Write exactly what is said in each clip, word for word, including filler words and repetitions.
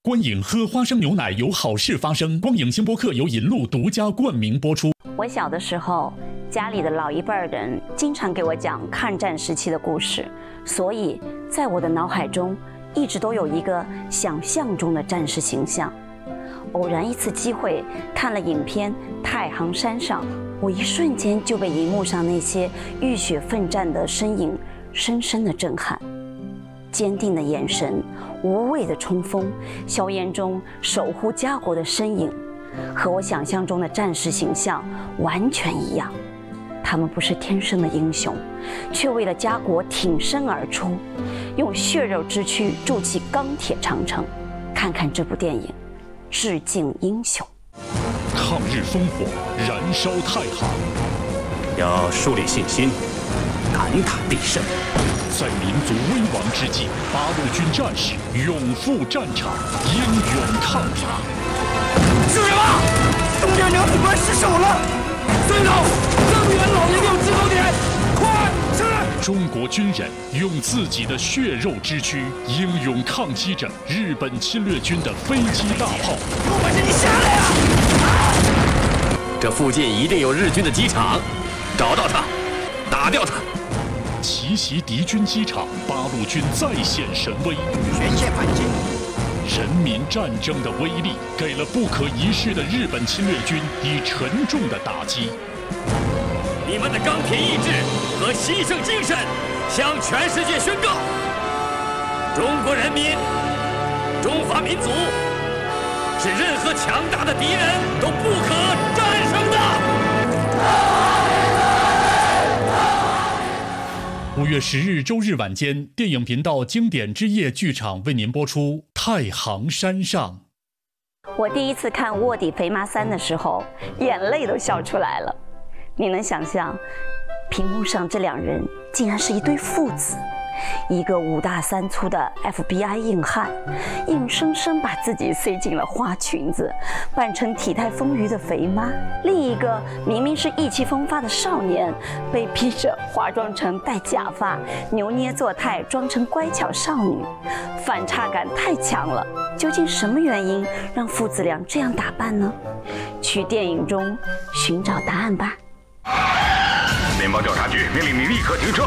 观影喝花生牛奶有好事发生。光影星播客由银鹿独家冠名播出。 我小的时候，家里的老一辈的人经常给我讲抗战时期的故事，所以在我的脑海中一直都有一个想象中的战士形象。偶然一次机会看了影片《太行山上》，我一瞬间就被荧幕上那些浴血奋战的身影深深的震撼。坚定的眼神，无畏的冲锋，硝烟中守护家国的身影，和我想象中的战士形象完全一样。他们不是天生的英雄，却为了家国挺身而出，用血肉之躯筑起钢铁长城。看看这部电影，致敬英雄。 抗日烽火，燃烧太行， 要树立信心，敢打必胜。 在民族危亡之际，八路军战士勇赴战场，英勇抗敌。 是什么？东边娘子关失守了！孙老，增援老爷庙制高点，快是！ 中国军人用自己的血肉之躯，英勇抗击着日本侵略军的飞机大炮。 有本事你下来啊！ 这附近一定有日军的机场，找到它，打掉它。 奇袭敌军机场，八路军再现神威， 全线反击。 人民战争的威力，给了不可一世的日本侵略军以沉重的打击。 你们的钢铁意志和牺牲精神，向全世界宣告：中国人民、中华民族，是任何强大的敌人都不可战胜的。 五月十日周日晚间，电影频道经典之夜剧场为您播出《太行山上》。 我第一次看《卧底肥妈三》的时候，眼泪都笑出来了。你能想象，屏幕上这两人竟然是一对父子，一个五大三粗的 F B I 硬汉，硬生生把自己塞进了花裙子，扮成体态丰腴的肥妈；另一个明明是意气风发的少年，被逼着化妆成戴假发，扭捏作态，装成乖巧少女，反差感太强了。究竟什么原因让父子俩这样打扮呢？去电影中寻找答案吧。 联邦调查局命令你立刻停车。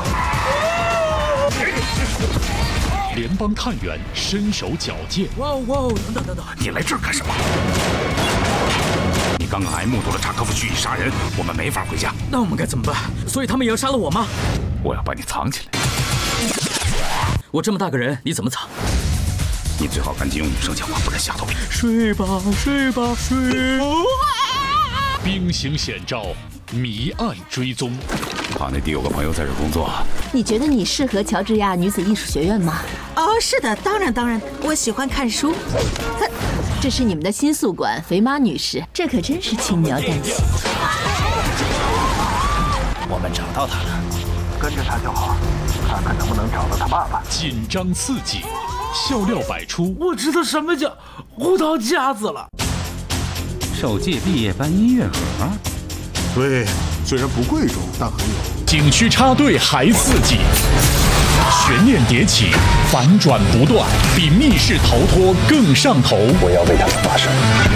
联邦探员身手矫健。 哇哇！等等等等， 你来这儿干什么？你刚刚还目睹了查科夫蓄意杀人，我们没法回家。 那我们该怎么办？所以他们也要杀了我吗？ 我要把你藏起来。 我这么大个人，你怎么藏？ 你最好赶紧用女生讲话，不然吓到我。 睡吧，睡吧，睡。 兵行险招，谜案追踪。 卡内迪有个朋友在这工作。 你觉得你适合乔治亚女子艺术学院吗？ 哦，是的，当然当然，我喜欢看书。 这是你们的新宿管，肥妈女士，这可真是轻描淡写。 我们找到他了， 跟着他就好，看看能不能找到他爸爸。 紧张刺激，笑料百出。 我知道什么叫胡桃夹子了。 首届毕业班音乐盒。 对，虽然不贵重，但很有。 景区插队还刺激，悬念迭起，反转不断，比密室逃脱更上头。 我要为他们发声。